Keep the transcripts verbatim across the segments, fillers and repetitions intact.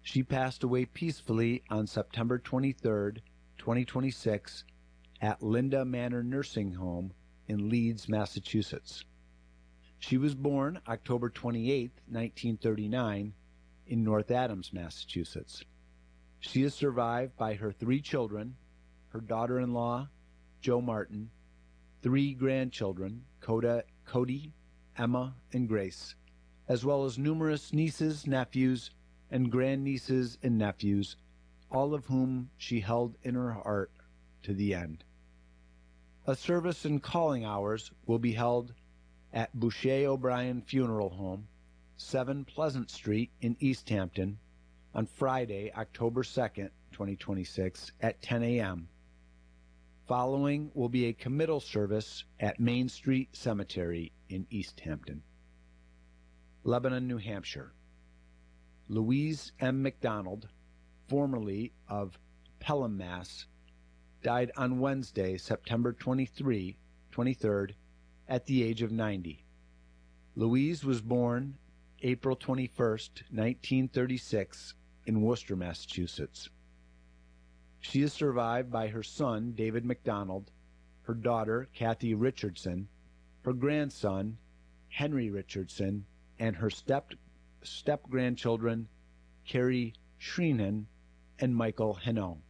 She passed away peacefully on September twenty-third, twenty twenty-six, at Linda Manor Nursing Home in Leeds, Massachusetts. She was born October twenty-eighth, nineteen thirty-nine, in North Adams, Massachusetts. She is survived by her three children, her daughter-in-law, Jo Martin, three grandchildren, Coda, Cody, Emma, and Grace, as well as numerous nieces, nephews, and grandnieces and nephews, all of whom she held in her heart to the end. A service and calling hours will be held at Boucher O'Brien Funeral Home, seven Pleasant Street in East Hampton, on Friday, October second, twenty twenty-six, at ten a.m. Following will be a committal service at Main Street Cemetery in East Hampton. Lebanon, New Hampshire. Louise M. McDonald, formerly of Pelham, Mass., died on Wednesday, September twenty-third, at the age of ninety. Louise was born April twenty-first, nineteen thirty-six, in Worcester, Massachusetts. She is survived by her son, David McDonald, her daughter, Kathy Richardson, her grandson, Henry Richardson, and her step step-grandchildren, Carrie Shreenan and Michael Henon.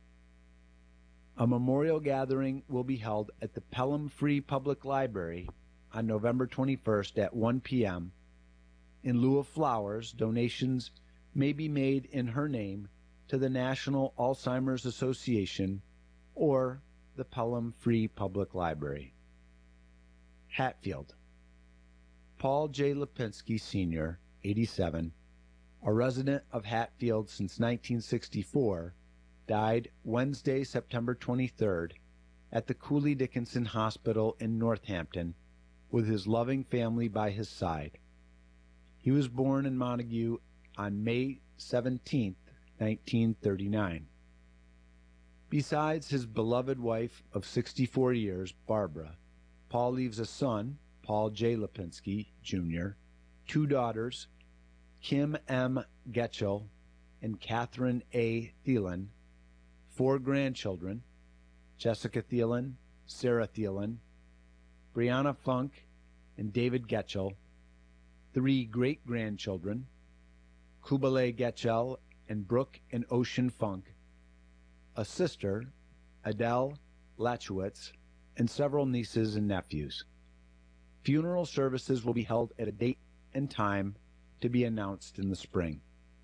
A memorial gathering will be held at the Pelham Free Public Library on November twenty-first at one p.m. In lieu of flowers, donations may be made in her name to the National Alzheimer's Association or the Pelham Free Public Library. Hatfield. Paul J. Lipinski, Senior, eighty-seven, a resident of Hatfield since nineteen sixty-four, died Wednesday, September twenty-third, at the Cooley Dickinson Hospital in Northampton with his loving family by his side. He was born in Montague on May seventeenth, nineteen thirty-nine. Besides his beloved wife of sixty-four years, Barbara, Paul leaves a son, Paul J. Lipinski, Junior, two daughters, Kim M. Getchell and Catherine A. Thielen, four grandchildren, Jessica Thielen, Sarah Thielen, Brianna Funk, and David Getchell, three great-grandchildren, Kubale Getchell and Brooke and Ocean Funk, a sister, Adele Lachowitz, and several nieces and nephews. Funeral services will be held at a date and time to be announced in the spring.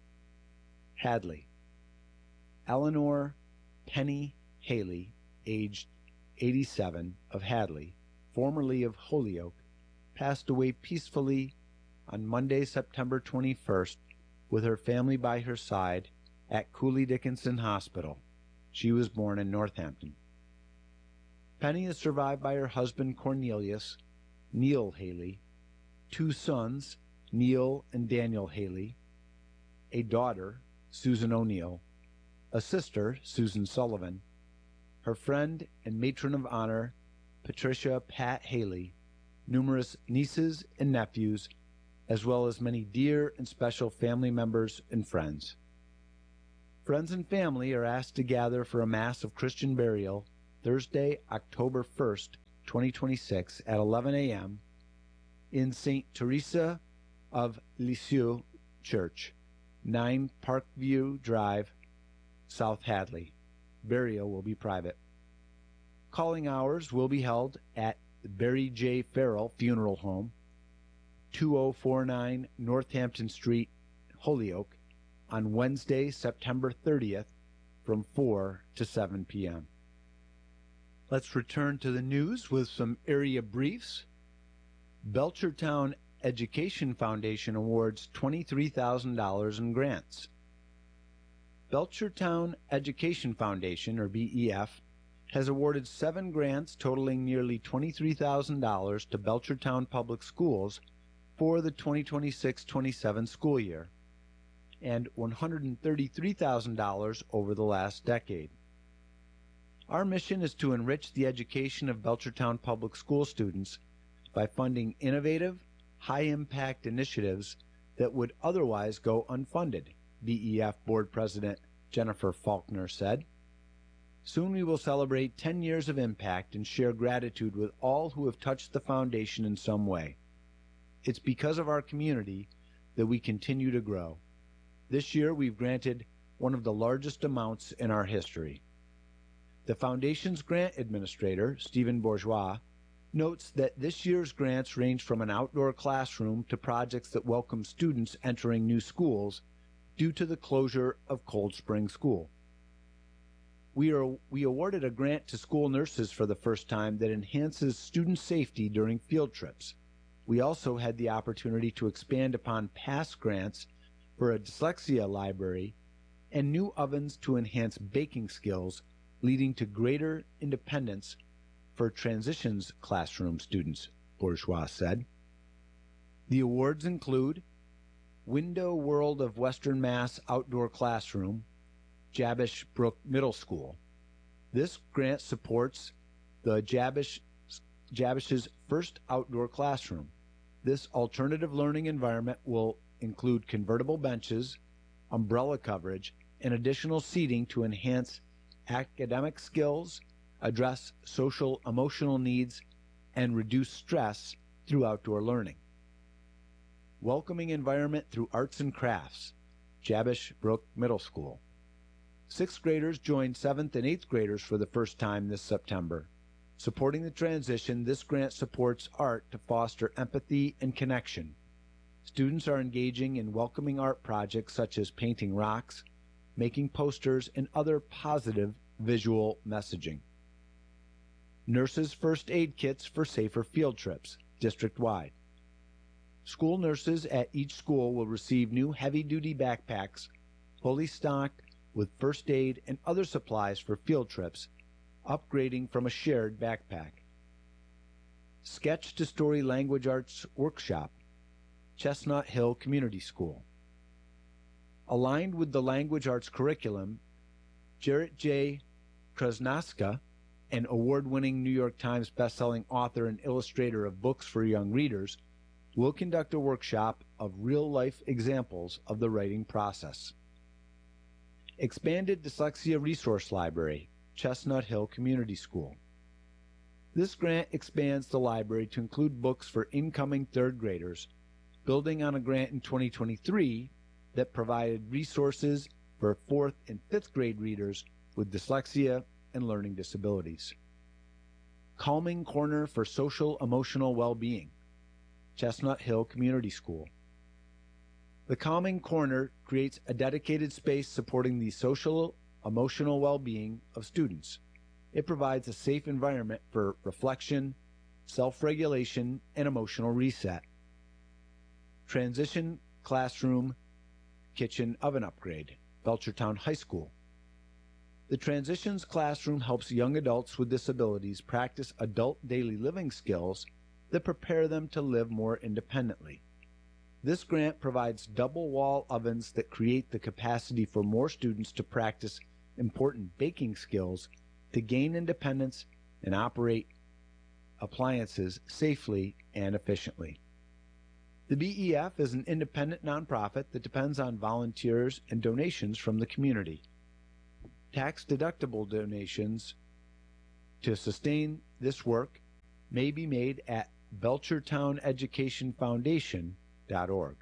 Hadley. Eleanor Penny Haley, aged eighty-seven, of Hadley, formerly of Holyoke, passed away peacefully on Monday, September twenty-first, with her family by her side at Cooley Dickinson Hospital. She was born in Northampton. Penny is survived by her husband Cornelius, Neil Haley, two sons, Neil and Daniel Haley, a daughter, Susan O'Neill, a sister, Susan Sullivan, her friend and matron of honor, Patricia Pat Haley, numerous nieces and nephews, as well as many dear and special family members and friends. Friends and family are asked to gather for a Mass of Christian burial Thursday, October first, twenty twenty-six at eleven a.m. in Saint Teresa of Lisieux Church, nine Parkview Drive, South Hadley. Burial will be private. Calling hours will be held at Barry J. Farrell Funeral Home, two oh four nine Northampton Street, Holyoke, on Wednesday, September thirtieth, from four to seven p.m. Let's return to the news with some area briefs. Belchertown Education Foundation awards twenty-three thousand dollars in grants. Belchertown Education Foundation, or B E F, has awarded seven grants totaling nearly twenty-three thousand dollars to Belchertown Public Schools for the twenty twenty-six twenty-seven school year, and one hundred thirty-three thousand dollars over the last decade. Our mission is to enrich the education of Belchertown Public School students by funding innovative, high-impact initiatives that would otherwise go unfunded, B E F Board President Jennifer Faulkner said. Soon we will celebrate ten years of impact and share gratitude with all who have touched the foundation in some way. It's because of our community that we continue to grow. This year we've granted one of the largest amounts in our history. The Foundation's grant administrator, Stephen Bourgeois, notes that this year's grants range from an outdoor classroom to projects that welcome students entering new schools due to the closure of Cold Spring School. We, are, we awarded a grant to school nurses for the first time that enhances student safety during field trips. We also had the opportunity to expand upon past grants for a dyslexia library and new ovens to enhance baking skills, leading to greater independence for transitions classroom students, Bourgeois said. The awards include Window World of Western Mass Outdoor Classroom, Jabesh Brook Middle School. This grant supports the Jabesh, Jabesh's first outdoor classroom. This alternative learning environment will include convertible benches, umbrella coverage, and additional seating to enhance academic skills, address social emotional needs, and reduce stress through outdoor learning. Welcoming environment through arts and crafts, Jabesh Brook Middle School. Sixth graders joined seventh and eighth graders for the first time this September. Supporting the transition, this grant supports art to foster empathy and connection. Students are engaging in welcoming art projects such as painting rocks, making posters, and other positive visual messaging. Nurses' first aid kits for safer field trips, district-wide. School nurses at each school will receive new heavy-duty backpacks, fully stocked with first aid and other supplies for field trips, upgrading from a shared backpack. Sketch to Story Language Arts Workshop, Chestnut Hill Community School. Aligned with the language arts curriculum, Jarrett J. Krasnaska, an award-winning New York Times bestselling author and illustrator of books for young readers, will conduct a workshop of real-life examples of the writing process. Expanded Dyslexia Resource Library, Chestnut Hill Community School. This grant expands the library to include books for incoming third graders, building on a grant in twenty twenty-three that provided resources for fourth and fifth grade readers with dyslexia and learning disabilities. Calming Corner for Social Emotional Well-Being, Chestnut Hill Community School. The Calming Corner creates a dedicated space supporting the social, emotional well-being of students. It provides a safe environment for reflection, self-regulation, and emotional reset. Transition Classroom Kitchen Oven Upgrade, Belchertown High School. The Transitions Classroom helps young adults with disabilities practice adult daily living skills that prepare them to live more independently. This grant provides double-wall ovens that create the capacity for more students to practice important baking skills to gain independence and operate appliances safely and efficiently. The B E F is an independent nonprofit that depends on volunteers and donations from the community. Tax-deductible donations to sustain this work may be made at belchertown education foundation dot org.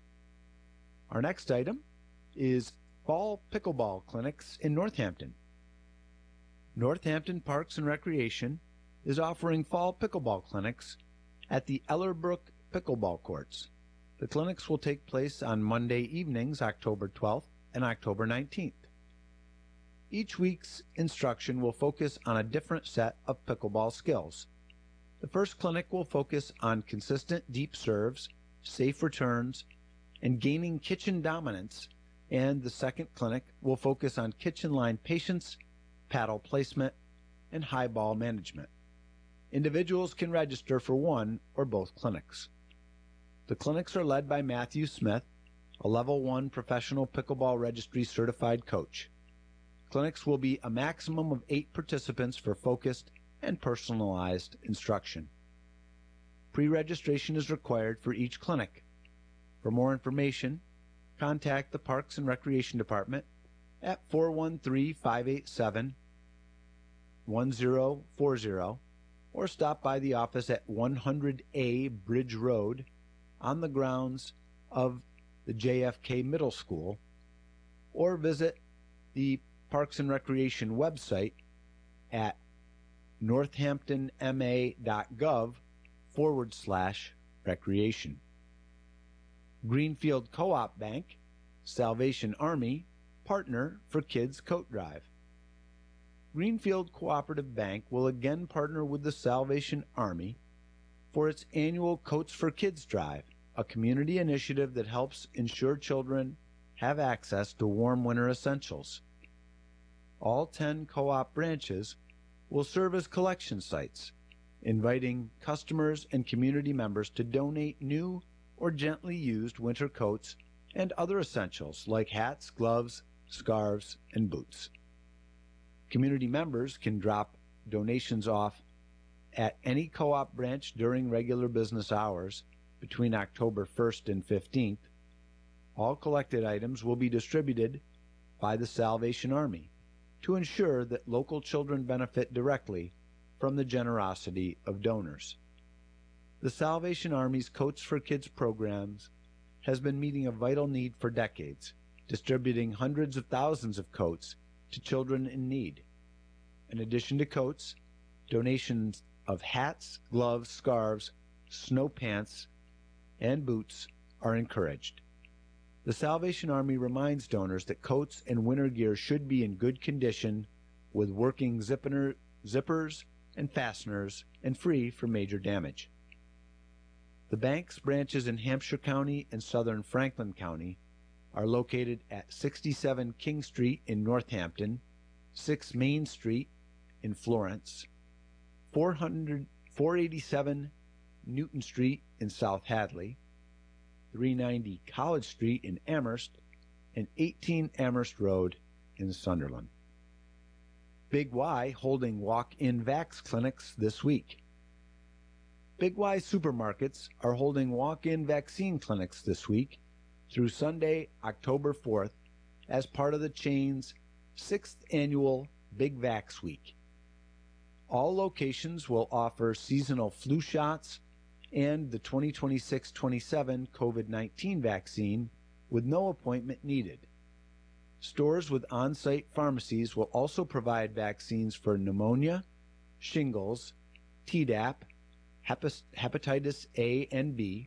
Our next item is Fall Pickleball Clinics in Northampton. Northampton Parks and Recreation is offering fall pickleball clinics at the Ellerbrook Pickleball Courts. The clinics will take place on Monday evenings, October twelfth and October nineteenth. Each week's instruction will focus on a different set of pickleball skills. The first clinic will focus on consistent deep serves, safe returns, and gaining kitchen dominance, and the second clinic will focus on kitchen line patience, paddle placement, and high ball management. Individuals can register for one or both clinics. The clinics are led by Matthew Smith, a level one professional pickleball registry certified coach. Clinics will be a maximum of eight participants for focused and personalized instruction. Pre-registration is required for each clinic. For more information, contact the Parks and Recreation Department at four one three, five eight seven, one zero four zero or stop by the office at one hundred A Bridge Road on the grounds of the J F K Middle School, or visit the Parks and Recreation website at northamptonma.gov forward slash recreation. Greenfield Co-op Bank, Salvation Army, partner for Kids Coat Drive. Greenfield Cooperative Bank will again partner with the Salvation Army for its annual Coats for Kids Drive, a community initiative that helps ensure children have access to warm winter essentials. All ten co-op branches will serve as collection sites, inviting customers and community members to donate new or gently used winter coats and other essentials like hats, gloves, scarves, and boots. Community members can drop donations off at any co-op branch during regular business hours between October first and fifteenth. All collected items will be distributed by the Salvation Army to ensure that local children benefit directly from the generosity of donors. The Salvation Army's Coats for Kids programs has been meeting a vital need for decades, distributing hundreds of thousands of coats to children in need. In addition to coats, donations of hats, gloves, scarves, snow pants, and boots are encouraged. The Salvation Army reminds donors that coats and winter gear should be in good condition with working zipper, zippers and fasteners and free from major damage. The bank's branches in Hampshire County and southern Franklin County are located at sixty-seven King Street in Northampton, six Main Street in Florence, four hundred, four eighty-seven Newton Street in South Hadley, three ninety College Street in Amherst, and eighteen Amherst Road in Sunderland. Big Y holding walk-in vax clinics this week. Big Y supermarkets are holding walk-in vaccine clinics this week through Sunday, October fourth, as part of the chain's sixth annual Big Vax Week. All locations will offer seasonal flu shots and the twenty twenty-six twenty-seven COVID nineteen vaccine with no appointment needed. Stores with on-site pharmacies will also provide vaccines for pneumonia, shingles, Tdap, hepatitis A and B,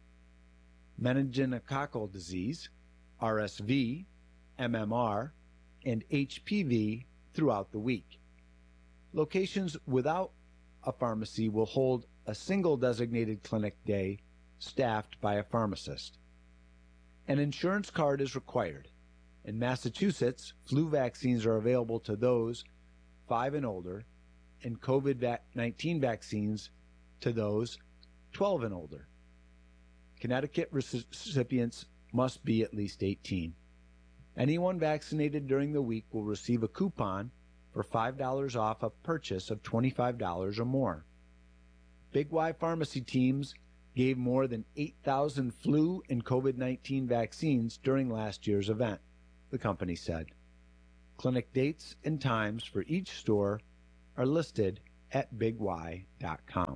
meningococcal disease, R S V, M M R, and H P V throughout the week. Locations without a pharmacy will hold a single designated clinic day staffed by a pharmacist. An insurance card is required. In Massachusetts, flu vaccines are available to those five and older, and COVID nineteen vaccines to those twelve and older. Connecticut recipients must be at least eighteen. Anyone vaccinated during the week will receive a coupon for five dollars off a purchase of twenty-five dollars or more. Big Y pharmacy teams gave more than eight thousand flu and COVID nineteen vaccines during last year's event, the company said. Clinic dates and times for each store are listed at big y dot com.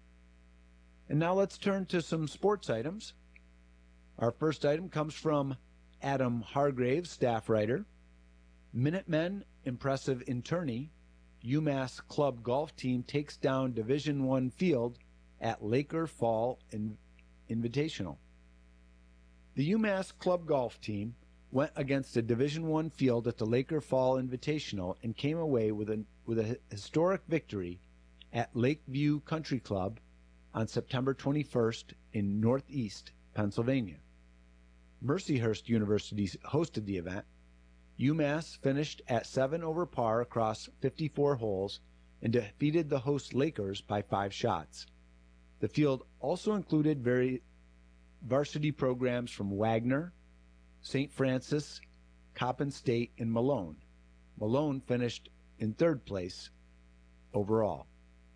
And now let's turn to some sports items. Our first item comes from Adam Hargraves, staff writer. Minutemen impressive in tourney. UMass club golf team takes down Division One field at Laker Fall In- Invitational. The UMass club golf team went against a Division One field at the Laker Fall Invitational and came away with a, with a historic victory at Lakeview Country Club on September twenty-first in Northeast Pennsylvania. Mercyhurst University hosted the event. UMass finished at seven over par across fifty-four holes and defeated the host Lakers by five shots. The field also included very varsity programs from Wagner, Saint Francis, Coppin State, and Malone. Malone finished in third place overall.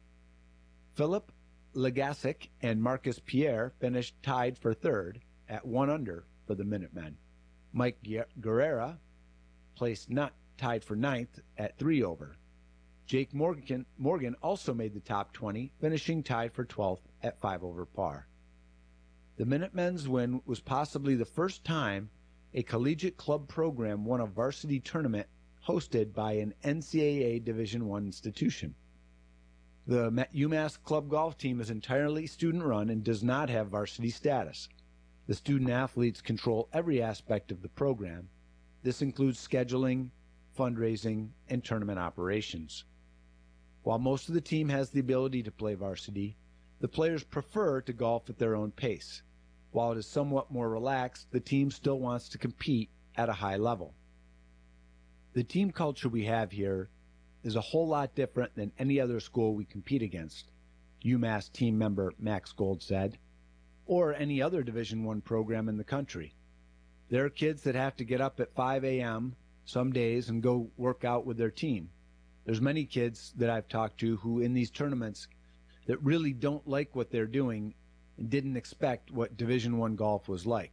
Philip Legasic and Marcus Pierre finished tied for third at one under for the Minutemen. Mike Guerrera placed not, tied for ninth at three over. Jake Morgan, Morgan also made the top twenty, finishing tied for twelfth at five over par. The Minutemen's win was possibly the first time a collegiate club program won a varsity tournament hosted by an N C double A Division I institution. The UMass club golf team is entirely student-run and does not have varsity status. The student-athletes control every aspect of the program. This includes scheduling, fundraising, and tournament operations. While most of the team has the ability to play varsity, the players prefer to golf at their own pace. While it is somewhat more relaxed, the team still wants to compete at a high level. The team culture we have here is a whole lot different than any other school we compete against, UMass team member Max Gold said, or any other Division I program in the country. There are kids that have to get up at five a m some days and go work out with their team. There's many kids that I've talked to who in these tournaments that really don't like what they're doing and didn't expect what Division I golf was like.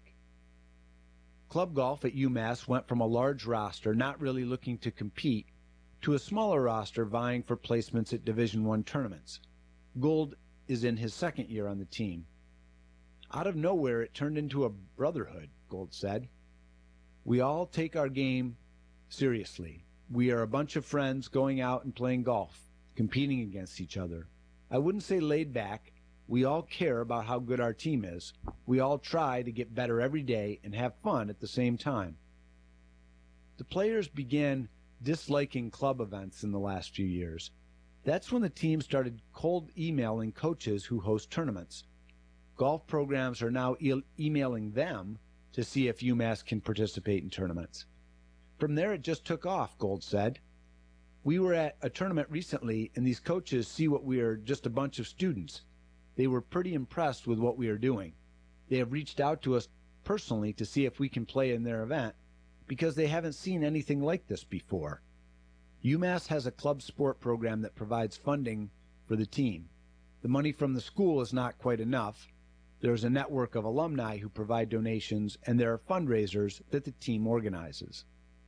Club golf at UMass went from a large roster not really looking to compete to a smaller roster vying for placements at Division I tournaments. Gold is in his second year on the team. Out of nowhere, it turned into a brotherhood, Gold said. We all take our game seriously. We are a bunch of friends going out and playing golf, competing against each other. I wouldn't say laid back. We all care about how good our team is. We all try to get better every day and have fun at the same time. The players began disliking club events in the last few years. That's when the team started cold emailing coaches who host tournaments. Golf programs are now e- emailing them to see if UMass can participate in tournaments. From there, it just took off, Gold said. We were at a tournament recently, and these coaches see what we are, just a bunch of students. They were pretty impressed with what we are doing. They have reached out to us personally to see if we can play in their event because they haven't seen anything like this before. UMass has a club sport program that provides funding for the team. The money from the school is not quite enough. There's a network of alumni who provide donations, and there are fundraisers that the team organizes.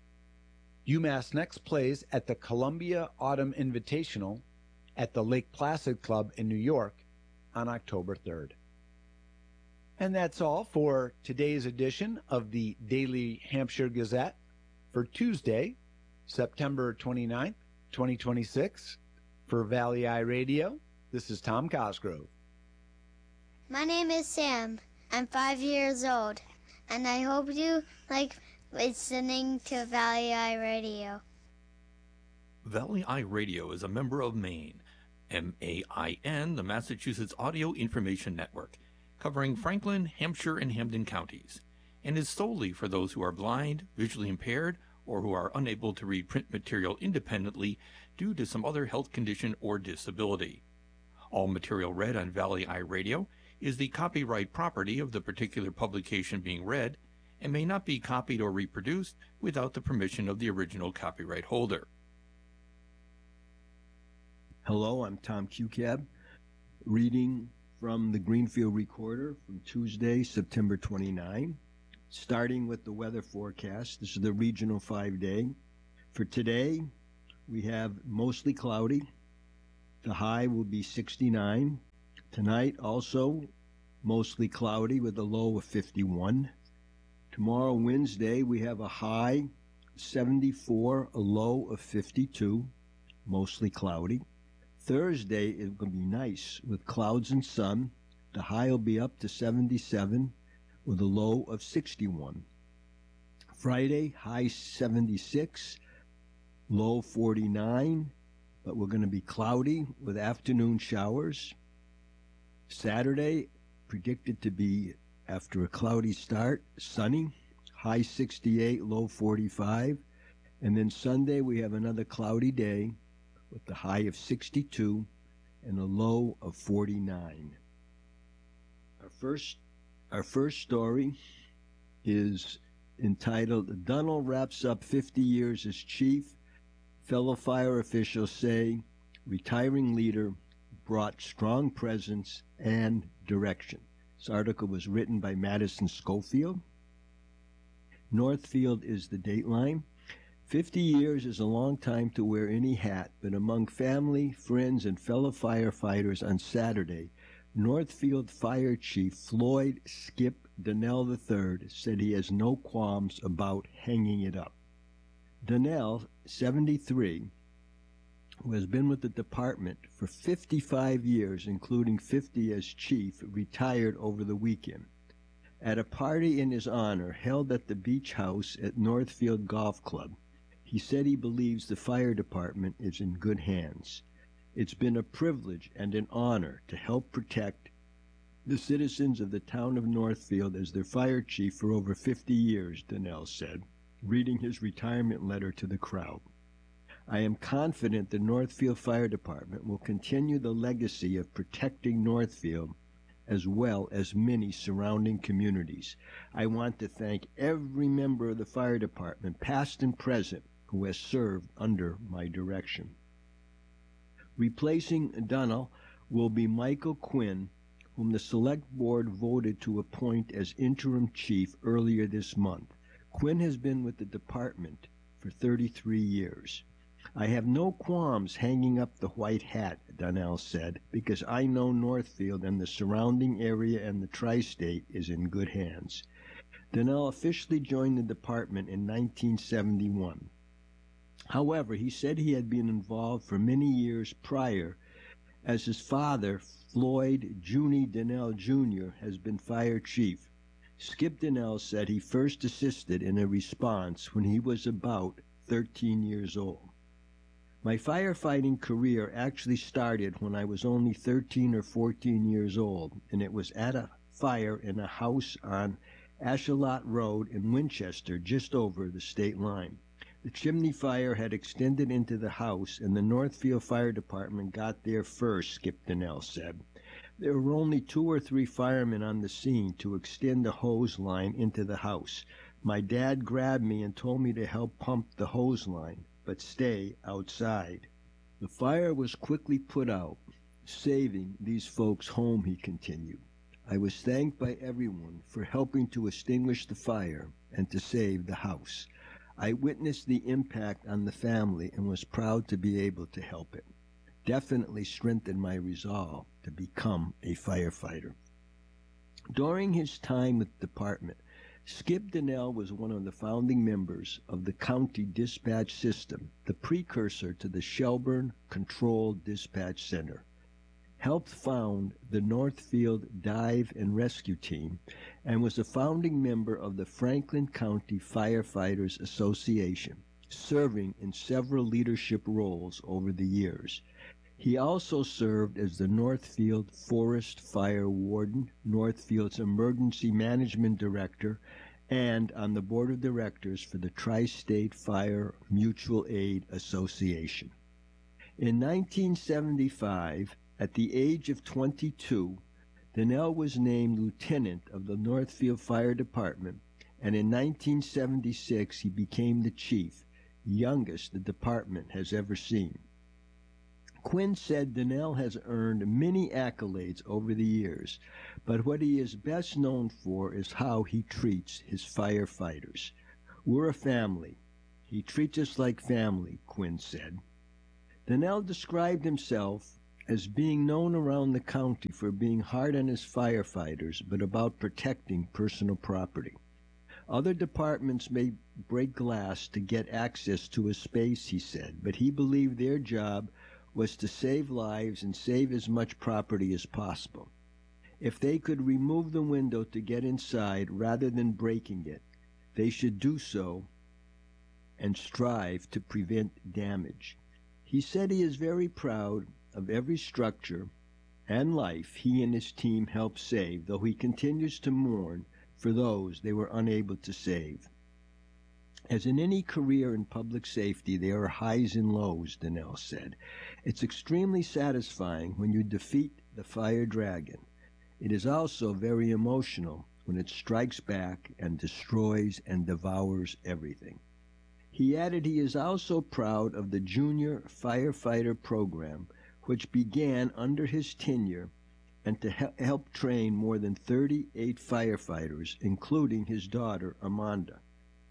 UMass next plays at the Columbia Autumn Invitational at the Lake Placid Club in New York on October third. And that's all for today's edition of the Daily Hampshire Gazette for Tuesday, September twenty-ninth, twenty twenty-six. For Valley Eye Radio, this is Tom Cosgrove. My name is Sam. I'm five years old, and I hope you like listening to Valley Eye Radio. Valley Eye Radio is a member of MAIN, M A I N, the Massachusetts Audio Information Network, covering Franklin, Hampshire, and Hampden counties, and is solely for those who are blind, visually impaired, or who are unable to read print material independently due to some other health condition or disability. All material read on Valley Eye Radio is the copyright property of the particular publication being read and may not be copied or reproduced without the permission of the original copyright holder. Hello, I'm Tom Cucab, reading from the Greenfield Recorder from Tuesday, September twenty-ninth. Starting with the weather forecast, this is the regional five-day. For today, we have mostly cloudy. The high will be sixty-nine. Tonight, also mostly cloudy with a low of fifty-one. Tomorrow, Wednesday, we have a high seventy-four, a low of fifty-two, mostly cloudy. Thursday, it will be nice with clouds and sun. The high will be up to seventy-seven with a low of sixty-one. Friday, high seventy-six, low forty-nine, but we're going to be cloudy with afternoon showers. Saturday, predicted to be, after a cloudy start, sunny, high sixty-eight, low forty-five. And then Sunday, we have another cloudy day with the high of sixty-two and a low of forty-nine. Our first, our first story is entitled, Dunnell Wraps Up fifty years as Chief. Fellow fire officials say retiring leader brought strong presence and direction. This article was written by Madison Schofield. Northfield is the dateline. Fifty years is a long time to wear any hat, but among family, friends, and fellow firefighters on Saturday, Northfield Fire Chief Floyd Skip Donnell the third said he has no qualms about hanging it up. Donnell, seventy-three, who has been with the department for fifty-five years, including fifty as chief, retired over the weekend. At a party in his honor held at the Beach House at Northfield Golf Club, he said he believes the fire department is in good hands. It's been a privilege and an honor to help protect the citizens of the town of Northfield as their fire chief for over fifty years, Donnell said, reading his retirement letter to the crowd. I am confident the Northfield Fire Department will continue the legacy of protecting Northfield as well as many surrounding communities. I want to thank every member of the fire department, past and present, who has served under my direction. Replacing Donnell will be Michael Quinn, whom the Select Board voted to appoint as interim chief earlier this month. Quinn has been with the department for thirty-three years. I have no qualms hanging up the white hat, Donnell said, because I know Northfield and the surrounding area and the tri-state is in good hands. Donnell officially joined the department in nineteen seventy-one. However, he said he had been involved for many years prior, as his father, Floyd Junie Donnell Junior, has been fire chief. Skip Donnell said he first assisted in a response when he was about thirteen years old. My firefighting career actually started when I was only thirteen or fourteen years old, and it was at a fire in a house on Ashalot Road in Winchester, just over the state line. The chimney fire had extended into the house, and the Northfield Fire Department got there first, Skip Donnell said. There were only two or three firemen on the scene to extend the hose line into the house. My dad grabbed me and told me to help pump the hose line, but stay outside. The fire was quickly put out, saving these folks home, he continued. I was thanked by everyone for helping to extinguish the fire and to save the house. I witnessed the impact on the family and was proud to be able to help it. Definitely strengthened my resolve to become a firefighter. During his time with the department, Skip Donnell was one of the founding members of the County Dispatch System, the precursor to the Shelburne Control Dispatch Center. Helped found the Northfield Dive and Rescue Team, and was a founding member of the Franklin County Firefighters Association, serving in several leadership roles over the years. He also served as the Northfield Forest Fire Warden, Northfield's Emergency Management Director, and on the Board of Directors for the Tri-State Fire Mutual Aid Association. In nineteen seventy-five, at the age of twenty-two, Donnell was named lieutenant of the Northfield Fire Department, and in nineteen seventy-six he became the chief, youngest the department has ever seen. Quinn said Donnell has earned many accolades over the years, but what he is best known for is how he treats his firefighters. We're a family. He treats us like family, Quinn said. Donnell described himself as being known around the county for being hard on his firefighters, but about protecting personal property. Other departments may break glass to get access to his space, he said, but he believed their job was to save lives and save as much property as possible. If they could remove the window to get inside rather than breaking it, they should do so and strive to prevent damage. He said he is very proud of every structure and life he and his team helped save, though he continues to mourn for those they were unable to save. As in any career in public safety, there are highs and lows, Donnell said. It's extremely satisfying when you defeat the fire dragon. It is also very emotional when it strikes back and destroys and devours everything. He added he is also proud of the Junior Firefighter Program, which began under his tenure, and to he- help train more than thirty-eight firefighters, including his daughter, Amanda.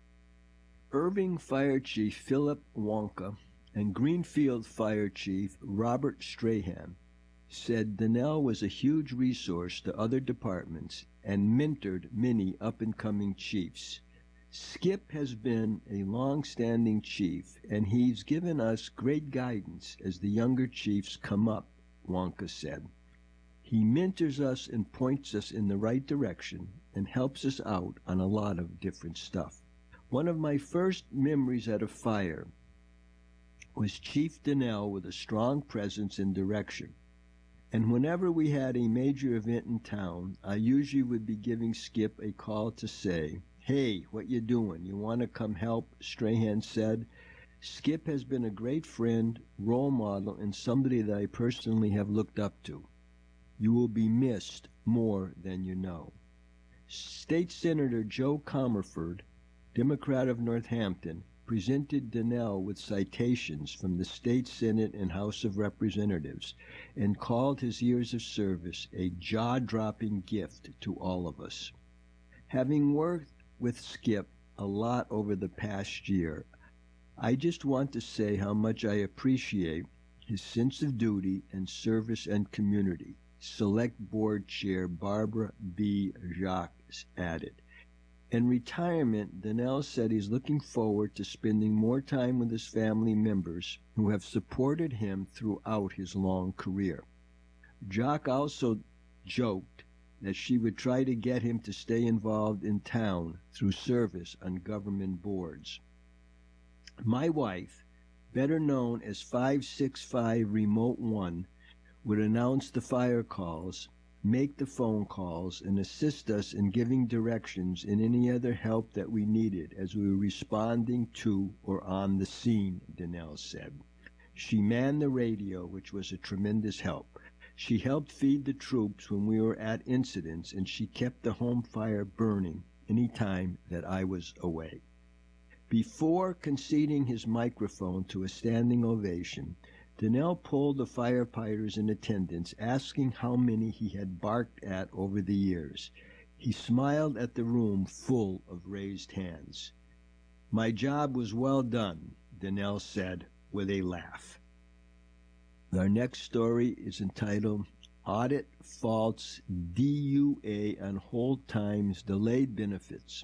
Irving Fire Chief Philip Wonka and Greenfield Fire Chief Robert Strahan said Donnell was a huge resource to other departments and mentored many up-and-coming chiefs. Skip has been a long-standing chief, and he's given us great guidance as the younger chiefs come up, Wonka said. He mentors us and points us in the right direction and helps us out on a lot of different stuff. One of my first memories at a fire was Chief Donnell with a strong presence and direction. And whenever we had a major event in town, I usually would be giving Skip a call to say, "Hey, what you doing? You want to come help?" Strahan said. Skip has been a great friend, role model, and somebody that I personally have looked up to. You will be missed more than you know. State Senator Joe Comerford, Democrat of Northampton, presented Donnell with citations from the State Senate and House of Representatives and called his years of service a jaw-dropping gift to all of us. Having worked with Skip a lot over the past year, I just want to say how much I appreciate his sense of duty and service and community, Select Board Chair Barbara B. Jacques added. In retirement, Donnell said he's looking forward to spending more time with his family members who have supported him throughout his long career. Jacques also joked that she would try to get him to stay involved in town through service on government boards. My wife, better known as five six five Remote One, would announce the fire calls, make the phone calls, and assist us in giving directions and any other help that we needed as we were responding to or on the scene, Donnell said. She manned the radio, which was a tremendous help. She helped feed the troops when we were at incidents, and she kept the home fire burning any time that I was away. Before conceding his microphone to a standing ovation, Donnell pulled the firefighters in attendance, asking how many he had barked at over the years. He smiled at the room full of raised hands. "My job was well done," Donnell said with a laugh. Our next story is entitled Audit Faults D U A on Hold Times Delayed Benefits.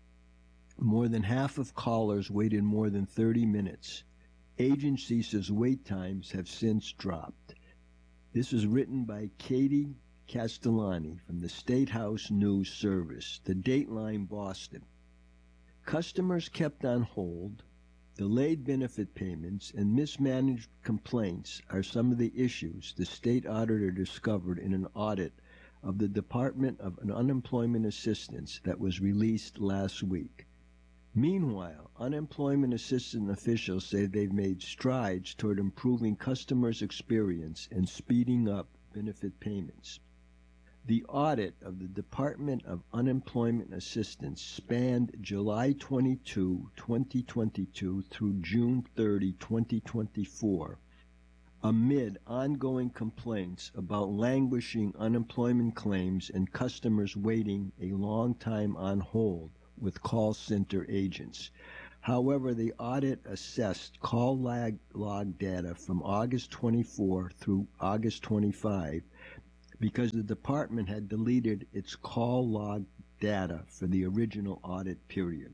More than half of callers waited more than thirty minutes. Agency says wait times have since dropped. This was written by Katie Castellani from the State House News Service, the Dateline Boston. Customers kept on hold, delayed benefit payments, and mismanaged complaints are some of the issues the state auditor discovered in an audit of the Department of Unemployment Assistance that was released last week. Meanwhile, unemployment assistance officials say they've made strides toward improving customers' experience and speeding up benefit payments. The audit of the Department of Unemployment Assistance spanned July twenty-second, twenty twenty-two through June thirtieth, twenty twenty-four, amid ongoing complaints about languishing unemployment claims and customers waiting a long time on hold with call center agents. However, the audit assessed call lag log data from August twenty-fourth through August twenty-fifth because the department had deleted its call log data for the original audit period.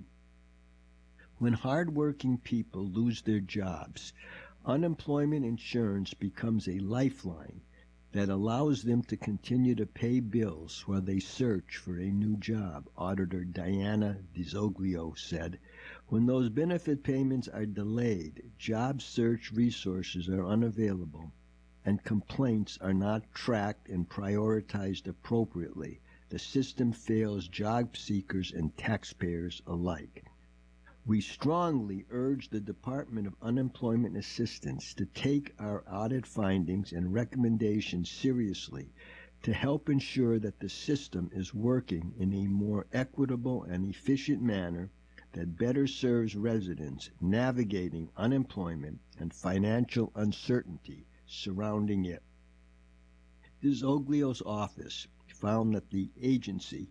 When hardworking people lose their jobs, unemployment insurance becomes a lifeline that allows them to continue to pay bills while they search for a new job, Auditor Diana DiZoglio said. When those benefit payments are delayed, job search resources are unavailable, and complaints are not tracked and prioritized appropriately. The system fails job seekers and taxpayers alike. We strongly urge the Department of Unemployment Assistance to take our audit findings and recommendations seriously to help ensure that the system is working in a more equitable and efficient manner that better serves residents navigating unemployment and financial uncertainty surrounding it. DiZoglio's office found that the agency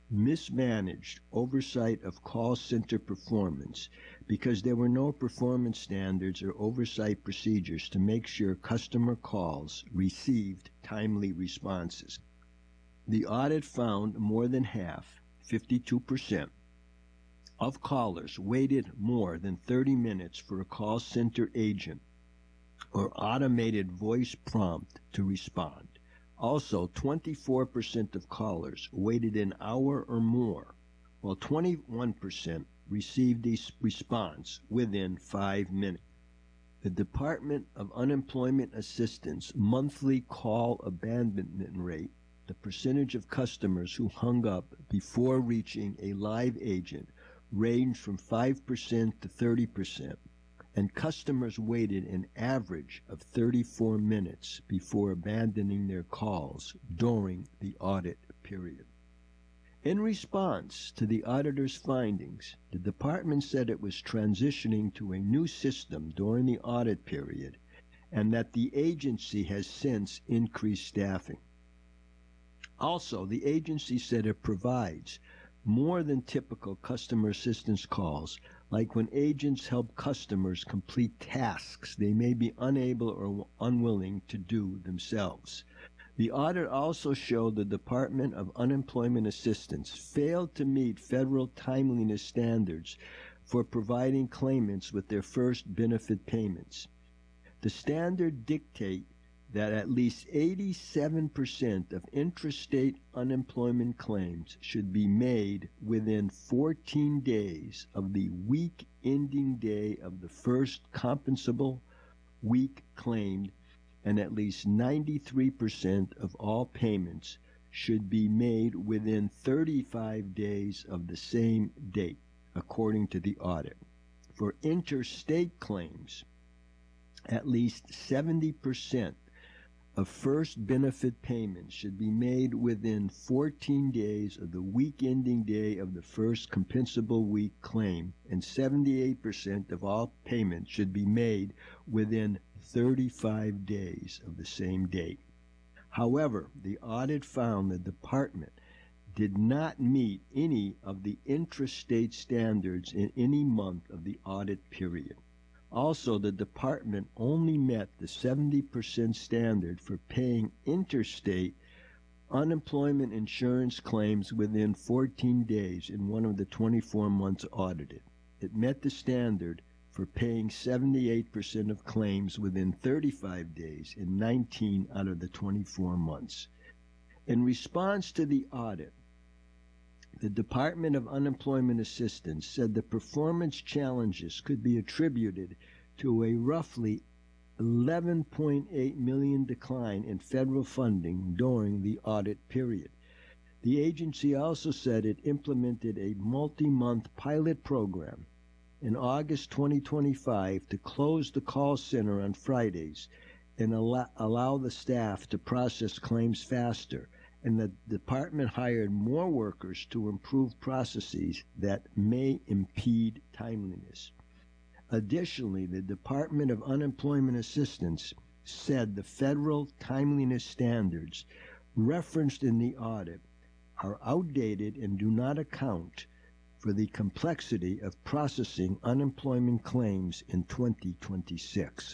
mismanaged oversight of call center performance because there were no performance standards or oversight procedures to make sure customer calls received timely responses. The audit found more than half, fifty-two percent, of callers waited more than thirty minutes for a call center agent or automated voice prompt to respond. Also, twenty-four percent of callers waited an hour or more, while twenty-one percent received a response within five minutes. The Department of Unemployment Assistance monthly call abandonment rate, the percentage of customers who hung up before reaching a live agent, ranged from five percent to thirty percent. And customers waited an average of thirty-four minutes before abandoning their calls during the audit period. In response to the auditor's findings, the department said it was transitioning to a new system during the audit period and that the agency has since increased staffing. Also, the agency said it provides more than typical customer assistance calls, like when agents help customers complete tasks they may be unable or unwilling to do themselves. The audit also showed the Department of Unemployment Assistance failed to meet federal timeliness standards for providing claimants with their first benefit payments. The standard dictate that at least eighty-seven percent of intrastate unemployment claims should be made within fourteen days of the week ending day of the first compensable week claimed, and at least ninety-three percent of all payments should be made within thirty-five days of the same date, according to the audit. For interstate claims, at least seventy percent of first benefit payments should be made within fourteen days of the week ending day of the first compensable week claim, and seventy-eight percent of all payments should be made within thirty-five days of the same date. However, the audit found the department did not meet any of the intrastate standards in any month of the audit period. Also, the department only met the seventy percent standard for paying interstate unemployment insurance claims within fourteen days in one of the twenty-four months audited. It met the standard for paying seventy-eight percent of claims within thirty-five days in nineteen out of the twenty-four months. In response to the audit, the Department of Unemployment Assistance said the performance challenges could be attributed to a roughly eleven point eight million dollars decline in federal funding during the audit period. The agency also said it implemented a multi-month pilot program in August twenty twenty-five to close the call center on Fridays and allow, allow the staff to process claims faster, and the department hired more workers to improve processes that may impede timeliness. Additionally, the Department of Unemployment Assistance said the federal timeliness standards referenced in the audit are outdated and do not account for the complexity of processing unemployment claims in twenty twenty-six.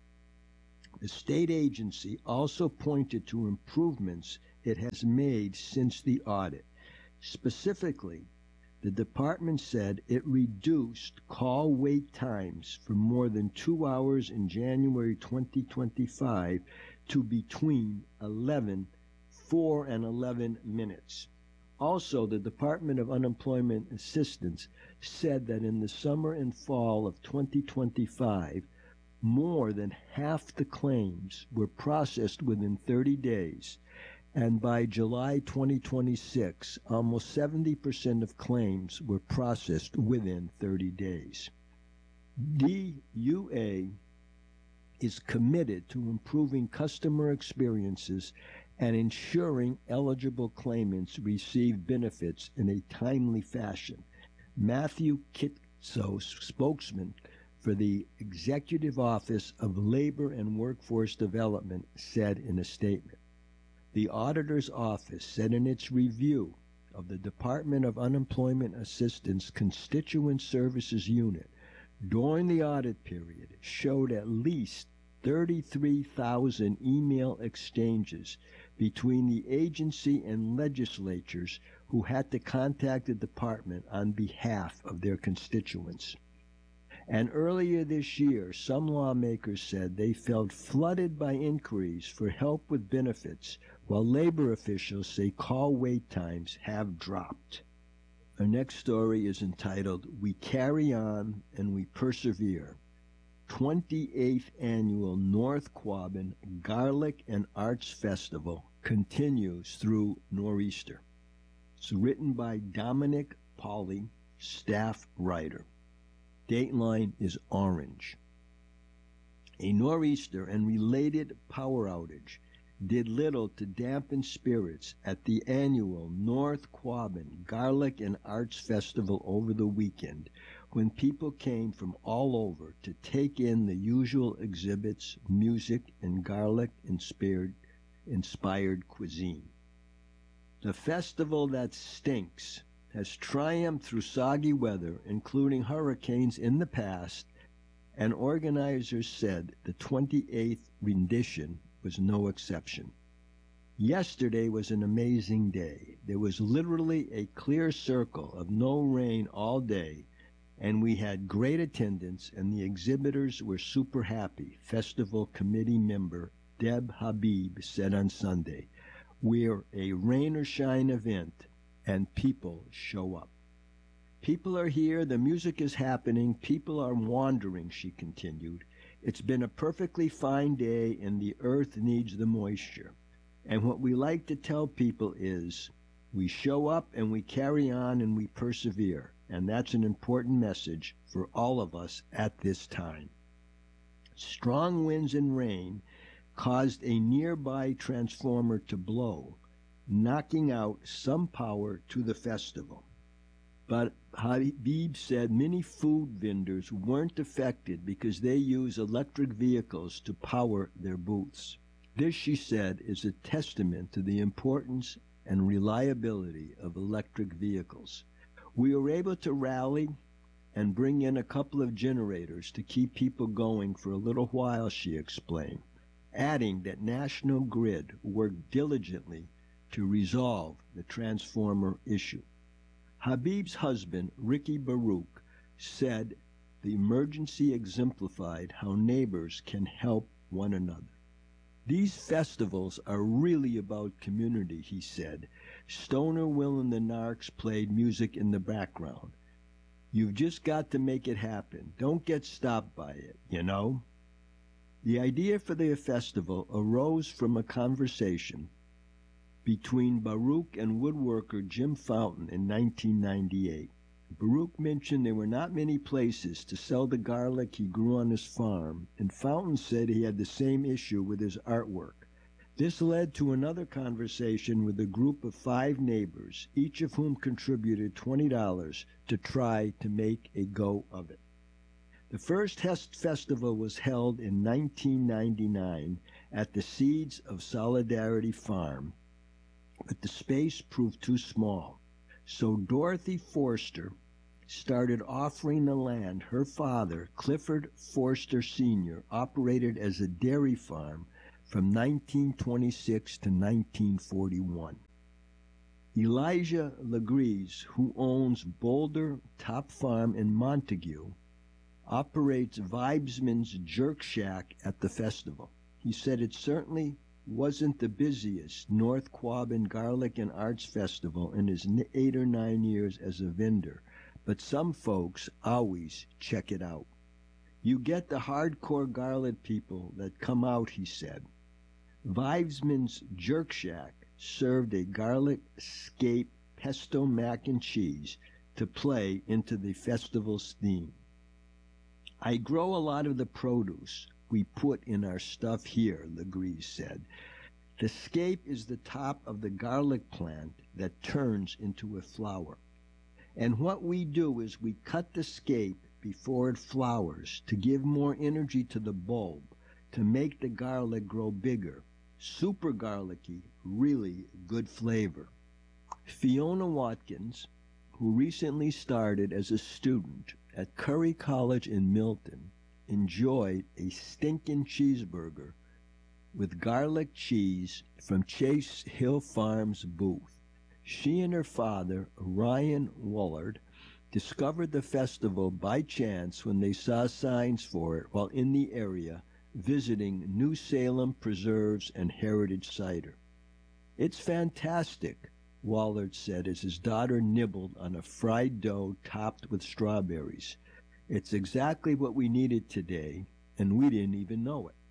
The state agency also pointed to improvements it has made since the audit. Specifically, the department said it reduced call wait times from more than two hours in January twenty twenty-five to between eleven, four and eleven minutes. Also, the Department of Unemployment Assistance said that in the summer and fall of twenty twenty-five, more than half the claims were processed within thirty days, and by July twenty twenty-six, almost seventy percent of claims were processed within thirty days. D U A is committed to improving customer experiences and ensuring eligible claimants receive benefits in a timely fashion. Matthew Kitso, spokesman for the Executive Office of Labor and Workforce Development, said in a statement, "The Auditor's Office said in its review of the Department of Unemployment Assistance Constituent Services Unit during the audit period showed at least thirty-three thousand email exchanges between the agency and legislatures who had to contact the department on behalf of their constituents. And earlier this year, some lawmakers said they felt flooded by inquiries for help with benefits, while labor officials say call wait times have dropped. Our next story is entitled, We Carry On and We Persevere. twenty-eighth Annual North Quabbin Garlic and Arts Festival continues through Nor'easter. It's written by Dominic Pauly, staff writer. Dateline is orange. A nor'easter and related power outage did little to dampen spirits at the annual North Quabbin Garlic and Arts Festival over the weekend, when people came from all over to take in the usual exhibits, music, and garlic-inspired inspired cuisine. The festival that stinks has triumphed through soggy weather, including hurricanes in the past, and organizers said the twenty-eighth rendition was no exception. Yesterday was an amazing day. There was literally a clear circle of no rain all day, and we had great attendance, and the exhibitors were super happy, Festival Committee member Deb Habib said on Sunday. We're a rain or shine event, and people show up. People are here, the music is happening, people are wandering, she continued. It's been a perfectly fine day, and the earth needs the moisture. And what we like to tell people is, we show up and we carry on and we persevere. And that's an important message for all of us at this time. Strong winds and rain caused a nearby transformer to blow, knocking out some power to the festival. But Habib said many food vendors weren't affected because they use electric vehicles to power their booths. This, she said, is a testament to the importance and reliability of electric vehicles. We were able to rally and bring in a couple of generators to keep people going for a little while, she explained, adding that National Grid worked diligently to resolve the transformer issue. Habib's husband, Ricky Baruch, said the emergency exemplified how neighbors can help one another. These festivals are really about community, he said. Stoner Will and the Narcs played music in the background. You've just got to make it happen. Don't get stopped by it, you know? The idea for the festival arose from a conversation between Baruch and woodworker Jim Fountain in nineteen ninety-eight. Baruch mentioned there were not many places to sell the garlic he grew on his farm, and Fountain said he had the same issue with his artwork. This led to another conversation with a group of five neighbors, each of whom contributed twenty dollars to try to make a go of it. The first Hest Festival was held in nineteen ninety-nine at the Seeds of Solidarity Farm, but the space proved too small. So Dorothy Forster started offering the land her father, Clifford Forster Senior, operated as a dairy farm from nineteen twenty-six to nineteen forty-one. Elijah Legrees, who owns Boulder Top Farm in Montague, operates Vibesman's Jerk Shack at the festival. He said it certainly wasn't the busiest North Quabbin Garlic and Arts Festival in his eight or nine years as a vendor, but some folks always check it out. You get the hardcore garlic people that come out, he said. Vibesman's Jerk Shack served a garlic scape pesto mac and cheese to play into the festival's theme. I grow a lot of the produce we put in our stuff here, Legrees said. The scape is the top of the garlic plant that turns into a flower. And what we do is we cut the scape before it flowers to give more energy to the bulb, to make the garlic grow bigger. Super garlicky, really good flavor. Fiona Watkins, who recently started as a student at Curry College in Milton, enjoyed a stinking cheeseburger with garlic cheese from Chase Hill Farms booth. She and her father, Ryan Woolard, discovered the festival by chance when they saw signs for it while in the area visiting New Salem Preserves and Heritage Cider. "It's fantastic," Woolard said as his daughter nibbled on a fried dough topped with strawberries. "It's exactly what we needed today, and we didn't even know it."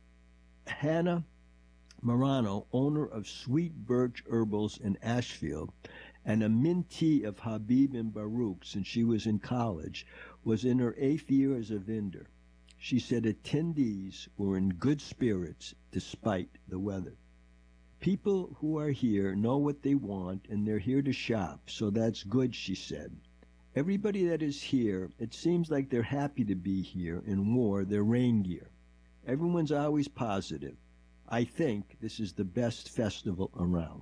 Hannah Marano, owner of Sweet Birch Herbals in Ashfield and a mentee of Habib and Baruch since she was in college, was in her eighth year as a vendor. She said attendees were in good spirits despite the weather. "People who are here know what they want and they're here to shop, so that's good," she said. "Everybody that is here, it seems like they're happy to be here and wore their rain gear. Everyone's always positive. I think this is the best festival around."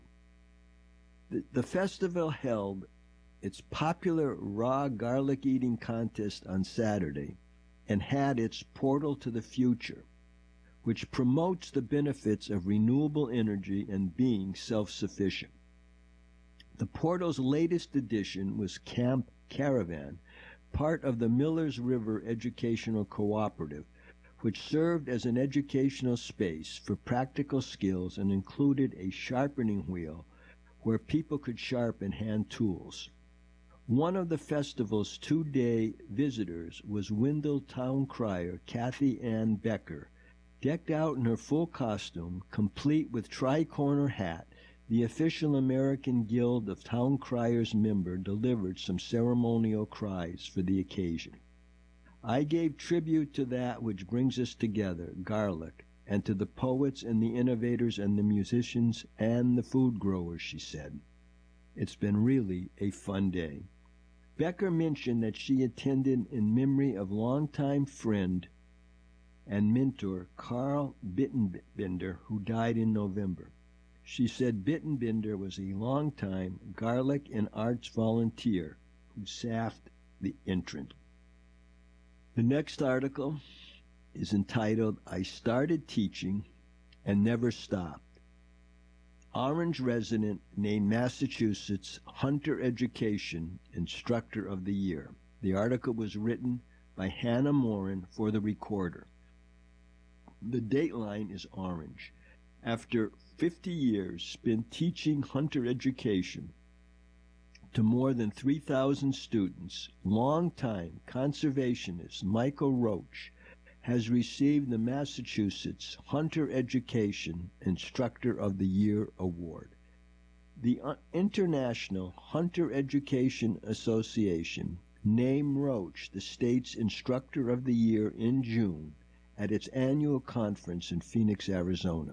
The, the festival held its popular raw garlic eating contest on Saturday and had its Portal to the Future, which promotes the benefits of renewable energy and being self-sufficient. The Portal's latest edition was Camp Caravan, part of the Millers River Educational Cooperative, which served as an educational space for practical skills and included a sharpening wheel where people could sharpen hand tools. One of the festival's two-day visitors was Wendell Town Crier Kathy Ann Becker. Decked out in her full costume, complete with tri-corner hat, the official American Guild of Town Criers member delivered some ceremonial cries for the occasion. "I gave tribute to that which brings us together, garlic, and to the poets and the innovators and the musicians and the food growers," she said. "It's been really a fun day." Becker mentioned that she attended in memory of longtime friend and mentor Carl Bittenbender, who died in November. She said Bittenbender was a longtime garlic and arts volunteer who staffed the entrant. The next article is entitled, "I Started Teaching and Never Stopped." Orange resident named Massachusetts Hunter Education Instructor of the Year. The article was written by Hannah Morin for the Recorder. The dateline is orange. After fifty years spent teaching hunter education to more than three thousand students, longtime conservationist Michael Roach has received the Massachusetts Hunter Education Instructor of the Year Award. The International Hunter Education Association named Roach the state's Instructor of the Year in June at its annual conference in Phoenix, Arizona.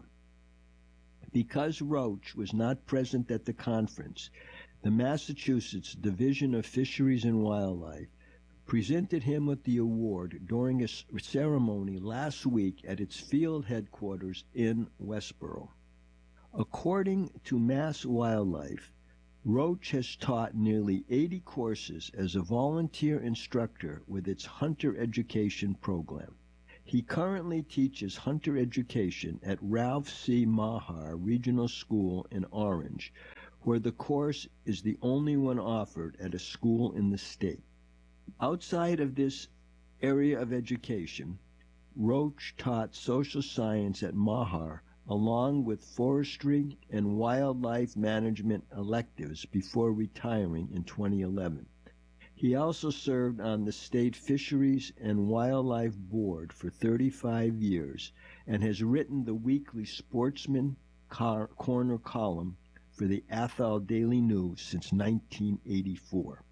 Because Roach was not present at the conference, the Massachusetts Division of Fisheries and Wildlife presented him with the award during a ceremony last week at its field headquarters in Westboro. According to Mass Wildlife, Roach has taught nearly eighty courses as a volunteer instructor with its hunter education program. He currently teaches hunter education at Ralph C. Maher Regional School in Orange, where the course is the only one offered at a school in the state. Outside of this area of education, Roach taught social science at Maher, along with forestry and wildlife management electives before retiring in twenty eleven. He also served on the State Fisheries and Wildlife Board for thirty-five years and has written the weekly Sportsman Corner column for the Athol Daily News since nineteen eighty-four.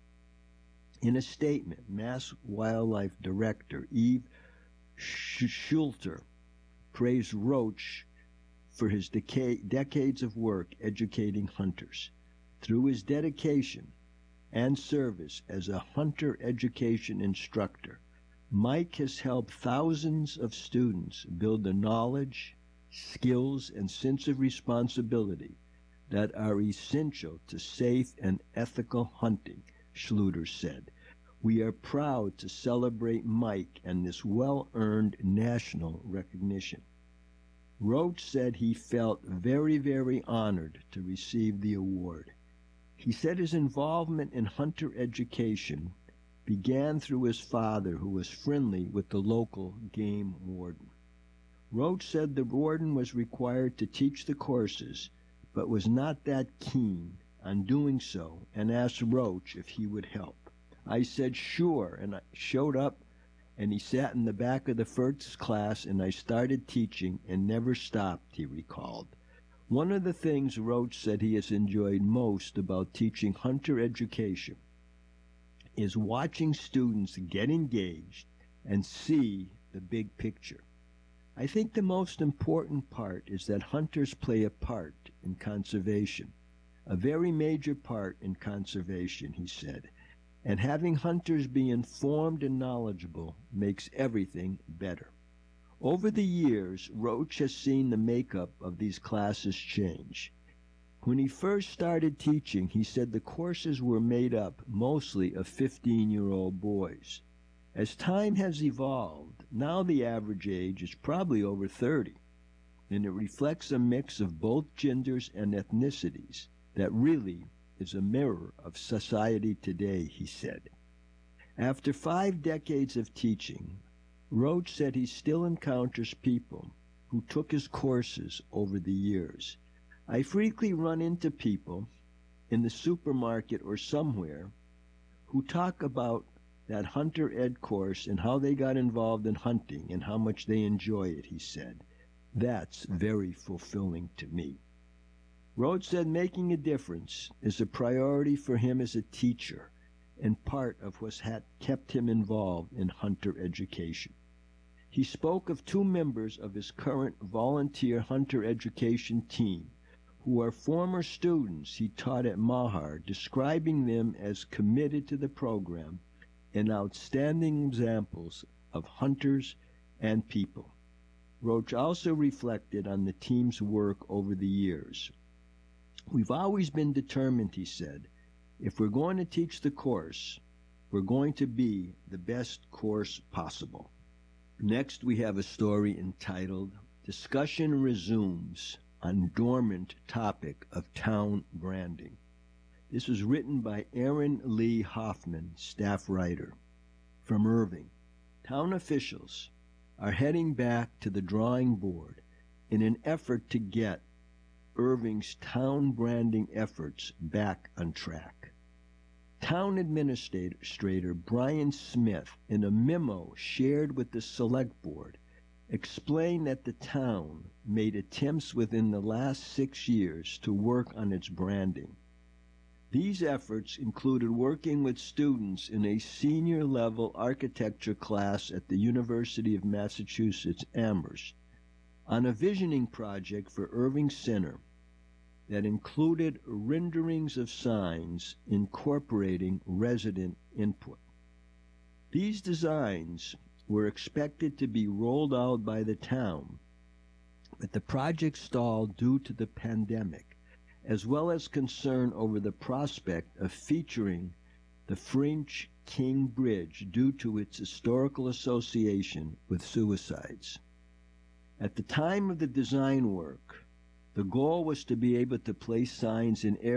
In a statement, Mass Wildlife Director Eve Schulter praised Roach for his deca- decades of work educating hunters. Through his dedication and service as a hunter education instructor, Mike has helped thousands of students build the knowledge, skills, and sense of responsibility that are essential to safe and ethical hunting, Schluter said. We are proud to celebrate Mike and this well-earned national recognition. Roach said he felt very, very honored to receive the award. He said his involvement in hunter education began through his father, who was friendly with the local game warden. Roach said the warden was required to teach the courses, but was not that keen on doing so, and asked Roach if he would help. I said, sure, and I showed up, and he sat in the back of the first class, and I started teaching and never stopped, he recalled. One of the things Roach said he has enjoyed most about teaching hunter education is watching students get engaged and see the big picture. I think the most important part is that hunters play a part in conservation, a very major part in conservation, he said, and having hunters be informed and knowledgeable makes everything better. Over the years, Roach has seen the makeup of these classes change. When he first started teaching, he said the courses were made up mostly of fifteen-year-old boys. As time has evolved, now the average age is probably over thirty, and it reflects a mix of both genders and ethnicities that really is a mirror of society today, he said. After five decades of teaching, Roach said he still encounters people who took his courses over the years. I frequently run into people in the supermarket or somewhere who talk about that hunter ed course and how they got involved in hunting and how much they enjoy it, he said. That's very fulfilling to me. Roach said making a difference is a priority for him as a teacher and part of what had kept him involved in hunter education. He spoke of two members of his current volunteer hunter education team who are former students he taught at Mahar, describing them as committed to the program and outstanding examples of hunters and people. Roach also reflected on the team's work over the years. We've always been determined, he said, if we're going to teach the course, we're going to be the best course possible. Next, we have a story entitled Discussion Resumes on Dormant Topic of Town Branding. This was written by Aaron Lee Hoffman, staff writer. From Irving, town officials are heading back to the drawing board in an effort to get Irving's town branding efforts back on track. Town Administrator Brian Smith, in a memo shared with the Select Board, explained that the town made attempts within the last six years to work on its branding. These efforts included working with students in a senior-level architecture class at the University of Massachusetts Amherst on a visioning project for Irving Center that included renderings of signs incorporating resident input. These designs were expected to be rolled out by the town, but the project stalled due to the pandemic, as well as concern over the prospect of featuring the French King Bridge due to its historical association with suicides. At the time of the design work, the goal was to be able to place signs in areas